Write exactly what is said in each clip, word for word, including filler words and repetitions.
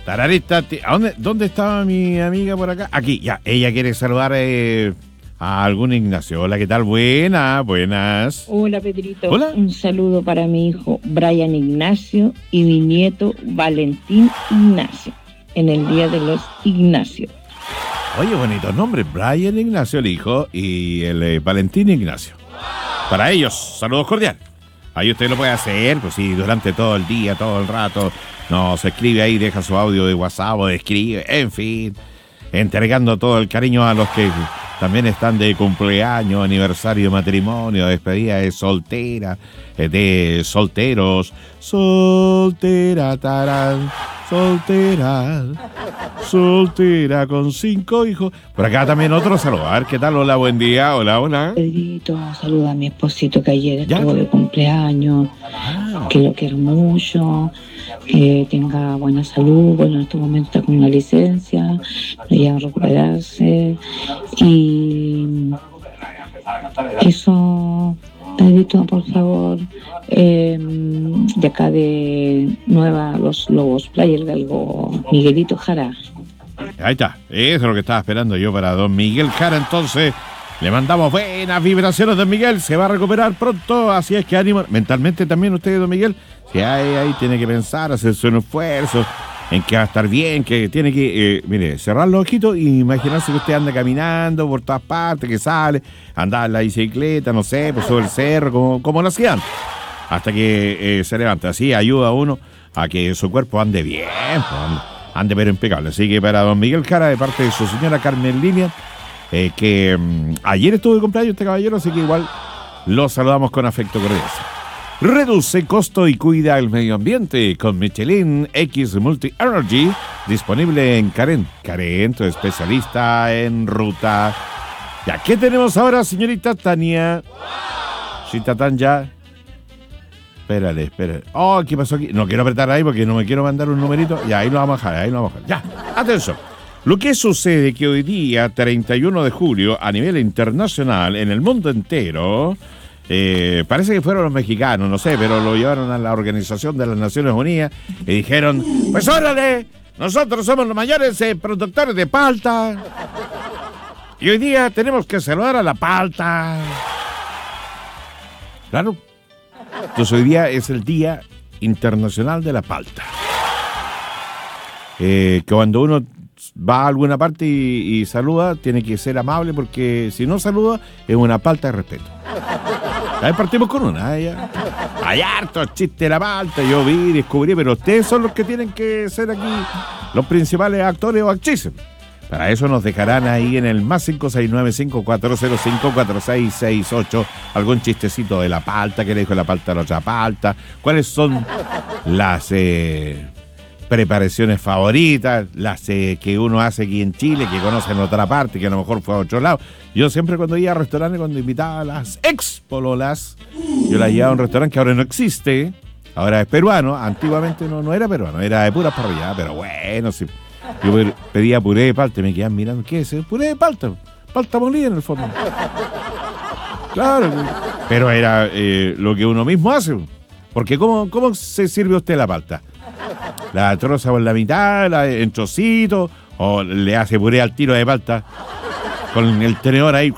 Tararita, ¿a dónde, dónde estaba mi amiga por acá? Aquí, ya. Ella quiere saludar eh, a algún Ignacio. Hola, ¿qué tal? Buenas, buenas. Hola, Pedrito. Hola. Un saludo para mi hijo Brian Ignacio y mi nieto Valentín Ignacio, en el Día de los Ignacios. Oye, bonitos nombres. Brian Ignacio, el hijo, y el eh, Valentín Ignacio. Para ellos, saludos cordiales. Ahí usted lo puede hacer, pues sí, durante todo el día, todo el rato. Nos escribe ahí, deja su audio de WhatsApp o escribe, en fin. Entregando todo el cariño a los que también están de cumpleaños, aniversario, matrimonio, despedida de soltera, de solteros. Soltera, tarán, soltera, soltera con cinco hijos. Por acá también otro saludo. A ver, ¿qué tal? Hola, buen día. Hola, hola. Pedrito, saluda a mi esposito que ayer ¿Ya? estuvo de cumpleaños, Ah. que lo quiero mucho, que tenga buena salud. Bueno, en este momento está con una licencia, le lleva a recuperarse. Y eso, Pedrito, por favor, eh, de acá de Nueva Los Lobos Playa, el galgo Miguelito Jara. Ahí está, eso es lo que estaba esperando yo para don Miguel Jara. Entonces, le mandamos buenas vibraciones, don Miguel. Se va a recuperar pronto, así es que ánimo. Mentalmente también usted, don Miguel, si ahí, ahí tiene que pensar, hacerse un esfuerzo en que va a estar bien, que tiene que, eh, mire, cerrar los ojitos y imaginarse que usted anda caminando por todas partes, que sale, anda en la bicicleta, no sé, pues sobre el cerro, como, como lo hacían, hasta que eh, se levanta. Así ayuda a uno a que su cuerpo ande bien, pues, ande, ande pero impecable. Así que para don Miguel Jara, de parte de su señora Carmen Lilian, eh, que mmm, ayer estuvo de cumpleaños este caballero, así que igual lo saludamos con afecto cordial. Reduce costo y cuida el medio ambiente con Michelin X Multi Energy, disponible en Karen. Karen, tu especialista en ruta. Ya, ¿qué tenemos ahora, señorita Tania? Sí, Tatán, ya. Espérale, espérale. Oh, ¿qué pasó aquí? No quiero apretar ahí porque no me quiero mandar un numerito. Ya, ahí lo vamos a dejar, ahí lo vamos a dejar. Ya, atención. Lo que sucede es que hoy día, treinta y uno de julio, a nivel internacional, en el mundo entero, eh, parece que fueron los mexicanos, no sé, pero lo llevaron a la Organización de las Naciones Unidas y dijeron, pues órale, nosotros somos los mayores eh, productores de palta y hoy día tenemos que saludar a la palta. Claro. Entonces hoy día es el Día Internacional de la Palta. Eh, que cuando uno va a alguna parte y, y saluda, tiene que ser amable, porque si no saluda, es una falta de respeto. Ahí partimos con una. Hay, hay hartos chistes de la palta, yo vi, descubrí, pero ustedes son los que tienen que ser aquí los principales actores o actrices. Para eso nos dejarán ahí en el más cinco seis nueve cinco cuatro cero cinco cuatro seis seis ocho algún chistecito de la palta, que le dijo la palta a la otra palta, cuáles son las eh, preparaciones favoritas, las eh, que uno hace aquí en Chile, que conoce en otra parte, que a lo mejor fue a otro lado. Yo siempre cuando iba a restaurantes, cuando invitaba a las ex pololas, yo las llevaba a un restaurante que ahora no existe, ahora es peruano, antiguamente no, no era peruano, era de pura parrilla, pero bueno, sí. Yo pedía puré de palta y me quedaban mirando, ¿qué es eso? Puré de palta, palta molida en el fondo. Claro, pero era eh, lo que uno mismo hace. Porque ¿cómo, cómo se sirve usted la palta? ¿La troza por la mitad, la en trocitos, o le hace puré al tiro de palta con el tenedor ahí?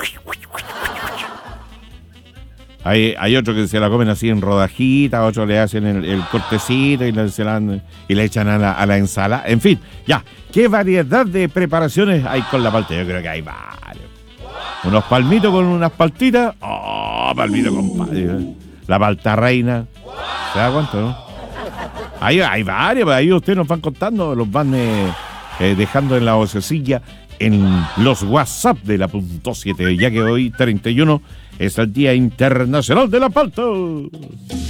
Hay, hay otros que se la comen así en rodajitas, otros le hacen el, el cortecito y le, se la, y le echan a la, a la ensalada. En fin, ya, ¿qué variedad de preparaciones hay con la palta? Yo creo que hay varios. Unos palmitos con unas paltitas. Oh, palmito con palta. La palta reina. ¿Se da cuenta, no? Hay, hay varios, ahí ustedes nos van contando, los van eh, eh, dejando en la vocecilla en los WhatsApp de la punto siete, ya que hoy treinta y uno es el Día Internacional de la Palta.